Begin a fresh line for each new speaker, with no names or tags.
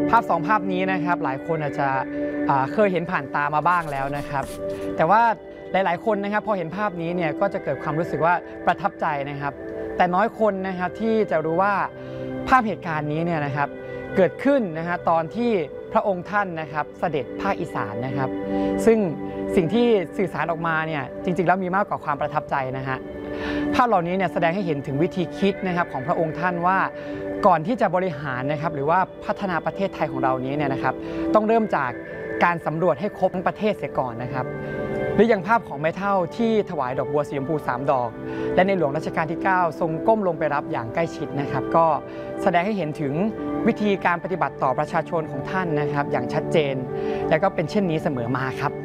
ภาพ2ภาพนี้นะครับหลายคนอาจจะเคยเห็นผ่านตามาบ้างแล้วนะครับแต่ว่าหลายๆคนนะครับพอเห็นภาพนี้เนี่ยก็จะเกิดความรู้สึกว่าประทับใจนะครับแต่น้อยคนนะครับที่จะรู้ว่าภาพเหตุการณ์นี้เนี่ยนะครับเกิดขึ้นนะฮะตอนที่พระองค์ท่านนะครับเสด็จภาคอีสานนะครับซึ่งสิ่งที่สื่อสารออกมาเนี่ยจริงๆแล้วมีมากกว่าความประทับใจนะฮะภาพเหล่านี้เนี่ยแสดงให้เห็นถึงวิธีคิดนะครับของพระองค์ท่านว่าก่อนที่จะบริหารนะครับหรือว่าพัฒนาประเทศไทยของเรานี้เนี่ยนะครับต้องเริ่มจากการสำรวจให้ครบทั้งประเทศเสียก่อนนะครับหรืออย่างภาพของแม่เฒ่าที่ถวายดอกบัวสีชมพู3 ดอกและในหลวงรัชกาลที่ 9 ทรงก้มลงไปรับอย่างใกล้ชิดนะครับก็แสดงให้เห็นถึงวิธีการปฏิบัติต่อประชาชนของท่านนะครับอย่างชัดเจนและก็เป็นเช่นนี้เสมอมาครับ